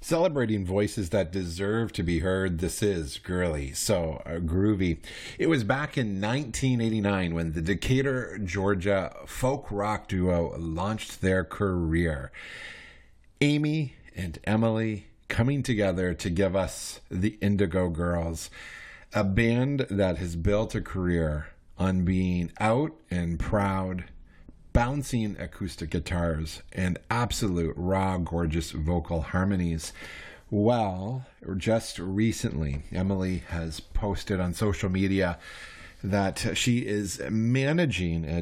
Celebrating voices that deserve to be heard, this is Girly, so groovy. It was back in 1989 when the Decatur, Georgia folk rock duo launched their career. Amy and Emily coming together to give us the Indigo Girls, a band that has built a career on being out and proud, bouncing acoustic guitars, and absolute raw, gorgeous vocal harmonies. Well, just recently, Emily has posted on social media that she is managing a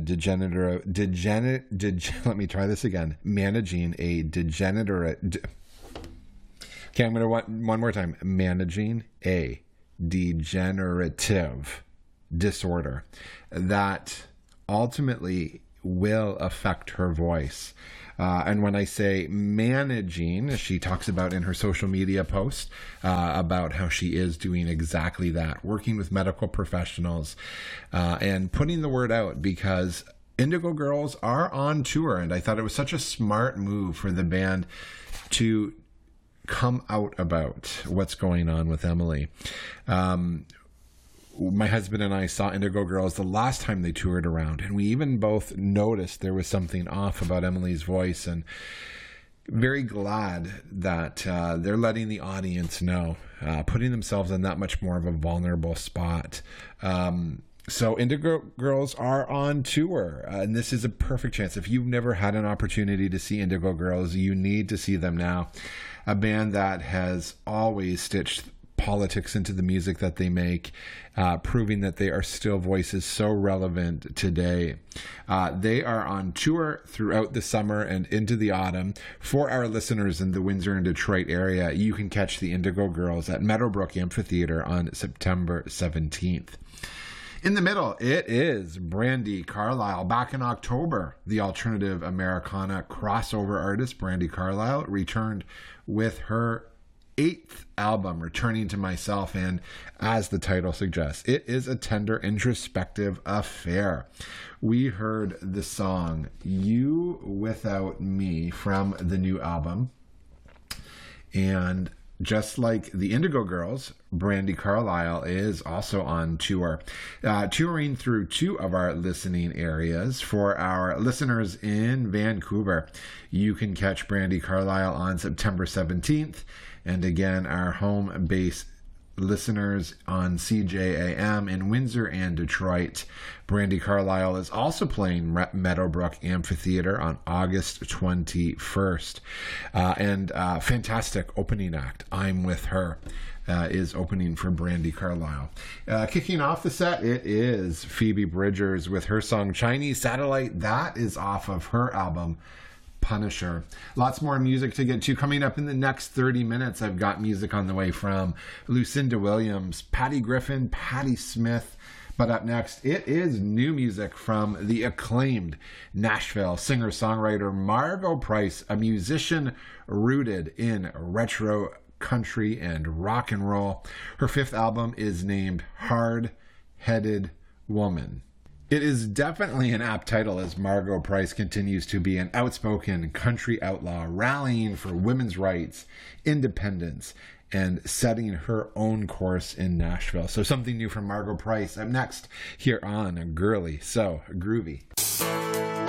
managing a degenerate. Okay, I'm going to one more time. Managing a degenerative disorder that ultimately will affect her voice. And when I say managing, she talks about in her social media post about how she is doing exactly that, working with medical professionals and putting the word out, because Indigo Girls are on tour. And I thought it was such a smart move for the band to come out about what's going on with Emily. My husband and I saw Indigo Girls the last time they toured around, and we even both noticed there was something off about Emily's voice, and very glad that they're letting the audience know, putting themselves in that much more of a vulnerable spot. So Indigo Girls are on tour, and this is a perfect chance. If you've never had an opportunity to see Indigo Girls, you need to see them now. A band that has always stitched politics into the music that they make, proving that they are still voices so relevant today. They are on tour throughout the summer and into the autumn. For our listeners in the Windsor and Detroit area, you can catch the Indigo Girls at Meadowbrook Amphitheater on September 17th. In the middle, it is Brandi Carlile. Back in October, the alternative Americana crossover artist Brandi Carlile returned with her 8th album, Returning to Myself, and as the title suggests, it is a tender, introspective affair. We heard the song You Without Me from the new album, and just like the Indigo Girls, Brandi Carlile is also on tour, touring through 2 of our listening areas. For our listeners in Vancouver, you can catch Brandi Carlile on September 17th. And again, our home base listeners on CJAM in Windsor and Detroit, Brandi Carlile is also playing Meadowbrook Amphitheater on August 21st. And fantastic opening act, I'm With Her, is opening for Brandi Carlile. Kicking off the set, it is Phoebe Bridgers with her song Chinese Satellite. That is off of her album Punisher. Lots more music to get to coming up in the next 30 minutes. I've got music on the way from Lucinda Williams, Patty Griffin, Patti Smith. But up next, it is new music from the acclaimed Nashville singer-songwriter Margo Price, a musician rooted in retro country and rock and roll. Her 5th album is named Hard-Headed Woman. It is definitely an apt title, as Margo Price continues to be an outspoken country outlaw, rallying for women's rights, independence, and setting her own course in Nashville. So something new from Margo Price up next here on Girly, So Groovy.